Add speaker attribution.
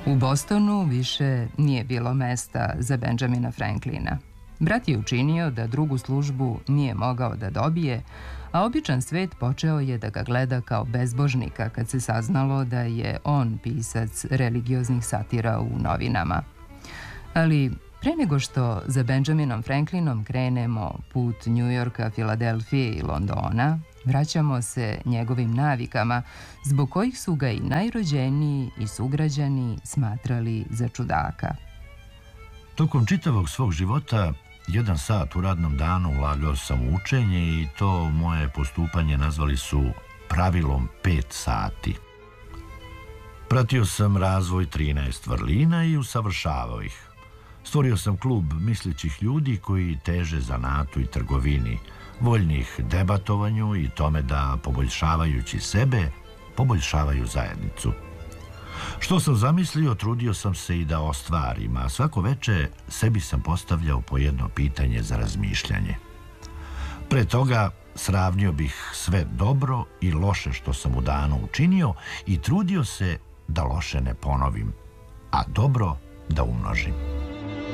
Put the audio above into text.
Speaker 1: U Bostonu više nije bilo mesta za Benjamina Franklina. Brat je učinio da drugu službu nije mogao da dobije, a običan svet počeo je da ga gleda kao bezbožnika kad se saznalo da je on pisac religioznih satira u novinama. Ali pre nego što za Benjaminom Franklinom krenemo put Njujorka, Filadelfije i Londona, vraćamo se njegovim navikama, zbog kojih su ga i najrođeniji i sugrađani smatrali za čudaka.
Speaker 2: Tokom čitavog svog života, 1 sat u radnom danu ulagao sam u učenje i to moje postupanje nazvali su pravilom 5 sati. Pratio sam razvoj 13 vrlina i usavršavao ih. Stvorio sam klub mislećih ljudi koji teže zanatu i trgovini, voljnih debatovanju i tome da, poboljšavajući sebe, poboljšavaju zajednicu. Što sam zamislio, trudio sam se i da ostvarim, a svako veče sebi sam postavljao po jedno pitanje za razmišljanje. Pre toga sravnio bih sve dobro i loše što sam u danu učinio i trudio se da loše ne ponovim, a dobro da umnožim.